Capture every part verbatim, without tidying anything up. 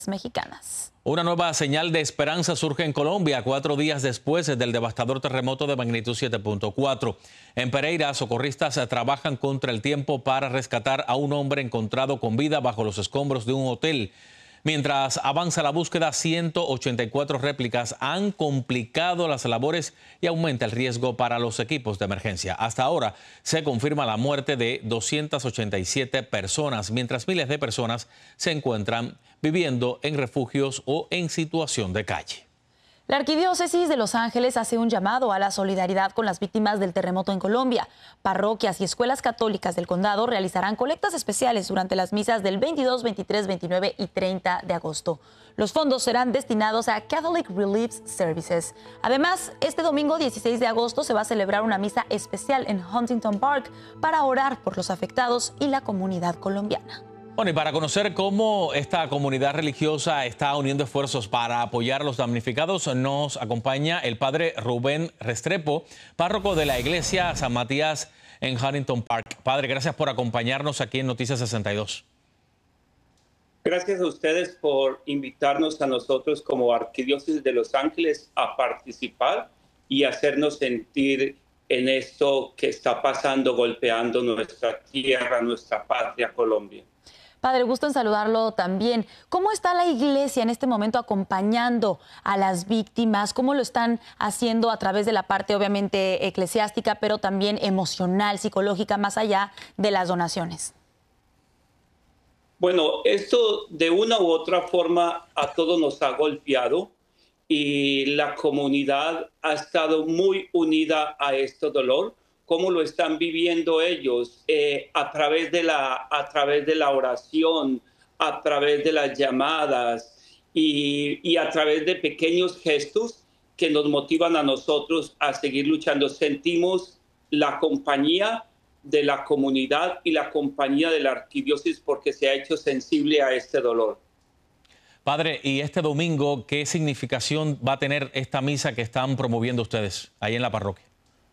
mexicanas. Una nueva señal de esperanza surge en Colombia cuatro días después del devastador terremoto de magnitud siete punto cuatro. En Pereira, socorristas trabajan contra el tiempo para rescatar a un hombre encontrado con vida bajo los escombros de un hotel. Mientras avanza la búsqueda, ciento ochenta y cuatro réplicas han complicado las labores y aumenta el riesgo para los equipos de emergencia. Hasta ahora se confirma la muerte de doscientas ochenta y siete personas, mientras miles de personas se encuentran viviendo en refugios o en situación de calle. La Arquidiócesis de Los Ángeles hace un llamado a la solidaridad con las víctimas del terremoto en Colombia. Parroquias y escuelas católicas del condado realizarán colectas especiales durante las misas del veintidós, veintitrés, veintinueve y treinta de agosto. Los fondos serán destinados a Catholic Relief Services. Además, este domingo dieciséis de agosto se va a celebrar una misa especial en Huntington Park para orar por los afectados y la comunidad colombiana. Bueno, y para conocer cómo esta comunidad religiosa está uniendo esfuerzos para apoyar a los damnificados, nos acompaña el padre Rubén Restrepo, párroco de la iglesia San Matías en Huntington Park. Padre, gracias por acompañarnos aquí en Noticias sesenta y dos. Gracias a ustedes por invitarnos a nosotros como Arquidiócesis de Los Ángeles a participar y hacernos sentir en esto que está pasando, golpeando nuestra tierra, nuestra patria, Colombia. Padre, gusto en saludarlo también. ¿Cómo está la iglesia en este momento acompañando a las víctimas? ¿Cómo lo están haciendo a través de la parte obviamente eclesiástica, pero también emocional, psicológica, más allá de las donaciones? Bueno, esto de una u otra forma a todos nos ha golpeado y la comunidad ha estado muy unida a este dolor. ¿Cómo lo están viviendo ellos? Eh, a través de la, a través de la oración, a través de las llamadas y, y a través de pequeños gestos que nos motivan a nosotros a seguir luchando. Sentimos la compañía de la comunidad y la compañía de la arquidiócesis porque se ha hecho sensible a este dolor. Padre, y este domingo, ¿qué significación va a tener esta misa que están promoviendo ustedes ahí en la parroquia?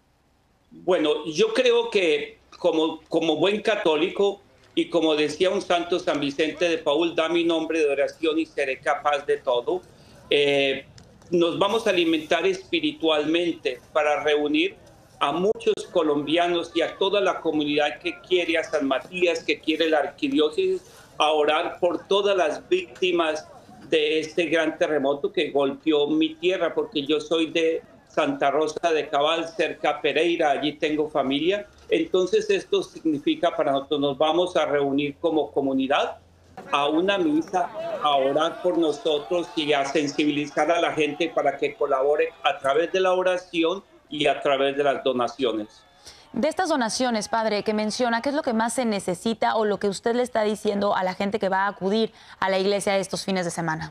Bueno, yo creo que como, como buen católico y como decía un santo San Vicente de Paúl, da mi nombre de oración y seré capaz de todo, eh, nos vamos a alimentar espiritualmente para reunir a muchos colombianos y a toda la comunidad que quiere a San Matías, que quiere la arquidiócesis, a orar por todas las víctimas de este gran terremoto que golpeó mi tierra, porque yo soy de Santa Rosa de Cabal, cerca a Pereira, allí tengo familia. Entonces esto significa para nosotros, nos vamos a reunir como comunidad a una misa, a orar por nosotros y a sensibilizar a la gente para que colabore a través de la oración y a través de las donaciones. De estas donaciones, padre, que menciona, ¿qué es lo que más se necesita o lo que usted le está diciendo a la gente que va a acudir a la iglesia estos fines de semana?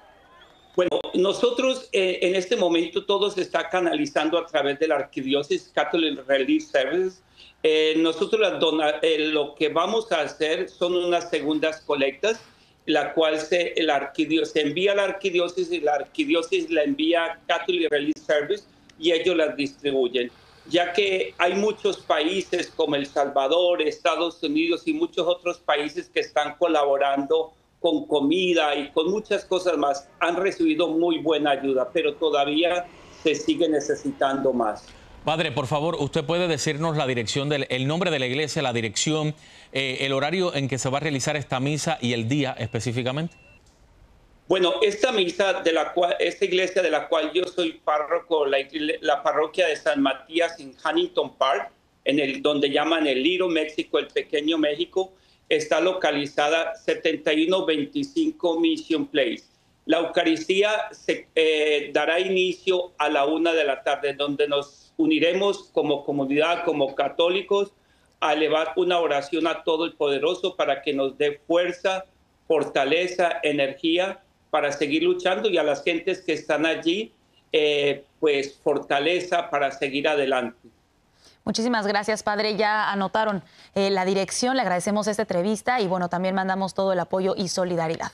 Bueno, nosotros eh, en este momento todo se está canalizando a través de la Arquidiócesis Catholic Relief Services. Eh, nosotros las dona eh, lo que vamos a hacer son unas segundas colectas, la cual se, el arquidiócesis, se envía a la Arquidiócesis y la Arquidiócesis la envía a Catholic Relief Service y ellos las distribuyen. Ya que hay muchos países como El Salvador, Estados Unidos y muchos otros países que están colaborando con comida y con muchas cosas más, han recibido muy buena ayuda, pero todavía se sigue necesitando más. Padre, por favor, ¿usted puede decirnos la dirección, del, el nombre de la iglesia, la dirección, eh, el horario en que se va a realizar esta misa y el día específicamente? Bueno, esta misa, de la cual, esta iglesia de la cual yo soy párroco, la, la parroquia de San Matías en Huntington Park, en el, donde llaman el Little México, el Pequeño México, está localizada setenta y uno veinticinco Mission Place. La Eucaristía se eh, dará inicio a la una de la tarde, donde nos uniremos como comunidad, como católicos, a elevar una oración a todo el poderoso para que nos dé fuerza, fortaleza, energía para seguir luchando, y a las gentes que están allí, eh, pues fortaleza para seguir adelante. Muchísimas gracias, padre. Ya anotaron eh, la dirección, le agradecemos esta entrevista y bueno, también mandamos todo el apoyo y solidaridad.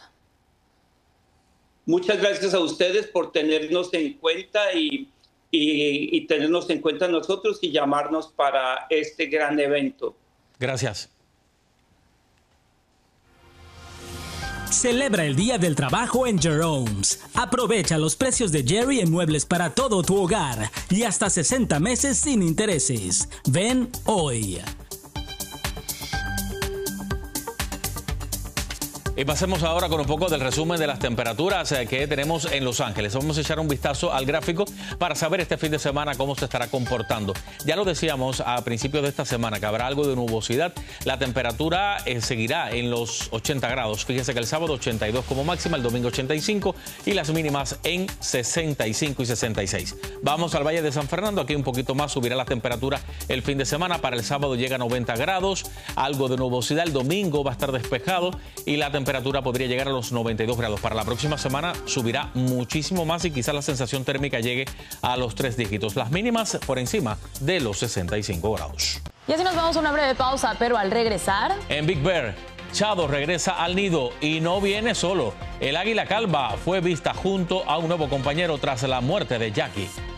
Muchas gracias a ustedes por tenernos en cuenta y, y, y tenernos en cuenta nosotros y llamarnos para este gran evento. Gracias. Celebra el Día del Trabajo en Jerome's. Aprovecha los precios de Jerry en muebles para todo tu hogar y hasta sesenta meses sin intereses. Ven hoy. Y pasemos ahora con un poco del resumen de las temperaturas que tenemos en Los Ángeles. Vamos a echar un vistazo al gráfico para saber este fin de semana cómo se estará comportando. Ya lo decíamos a principios de esta semana que habrá algo de nubosidad. La temperatura eh, seguirá en los ochenta grados. Fíjese que el sábado ochenta y dos como máxima, el domingo ochenta y cinco y las mínimas en sesenta y cinco y sesenta y seis. Vamos al Valle de San Fernando. Aquí un poquito más subirá la temperatura el fin de semana. Para el sábado llega a noventa grados, algo de nubosidad. El domingo va a estar despejado y la temperatura temperatura podría llegar a los noventa y dos grados. Para la próxima semana subirá muchísimo más y quizás la sensación térmica llegue a los tres dígitos. Las mínimas por encima de los sesenta y cinco grados. Y así nos vamos a una breve pausa, pero al regresar... En Big Bear, Chado regresa al nido y no viene solo. El águila calva fue vista junto a un nuevo compañero tras la muerte de Jackie.